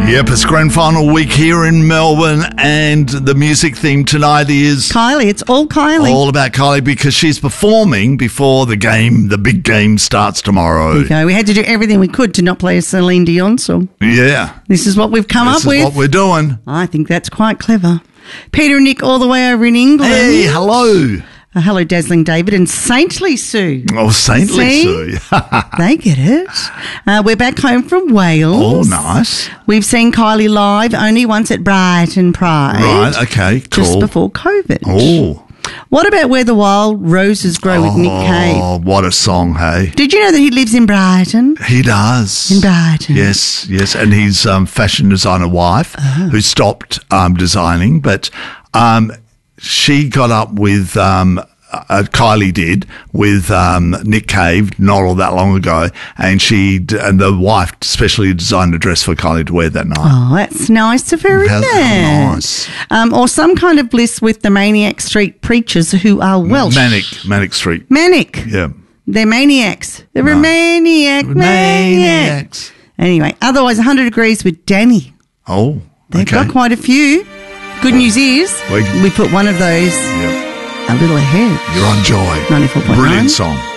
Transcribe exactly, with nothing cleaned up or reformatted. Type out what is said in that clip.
Yep, it's grand final week here in Melbourne, and the music theme tonight is Kylie. It's all Kylie. all about Kylie because she's performing before the game, the big game starts tomorrow. There you go. We had to do everything we could to not play a Celine Dion song. Yeah. This is what we've come This up is with. what we're doing. I think that's quite clever. Peter and Nick all the way over in England. Hey, hello. Uh, hello, Dazzling David and Saintly Sue. Oh, Saintly See? Sue. They get it. Uh, we're back home from Wales. Oh, nice. We've seen Kylie live only once at Brighton Pride. Right, okay, cool. Just before COVID. Oh. What about Where the Wild Roses Grow with Nick Cave? Oh, what a song, hey. Did you know that he lives in Brighton? He does. In Brighton. Yes, yes. And his um, fashion designer wife, Oh. who stopped um, designing, but um, she got up with, um, uh, Kylie did, with um, Nick Cave not all that long ago. And she, d- and the wife specially designed a dress for Kylie to wear that night. Oh, that's nice of her, How- isn't how it? nice. Um, or Some Kind of Bliss with the Maniac Street Preachers who are Welsh. Manic, Manic Street. Manic. Yeah. They're maniacs. They're a No. maniac, maniac. Maniacs. Anyway, otherwise, one hundred degrees with Danny. Oh, They've okay. got quite a few. Good news is We- we put one of those Yeah. a little ahead. You're on Joy. ninety-four point nine. Brilliant song.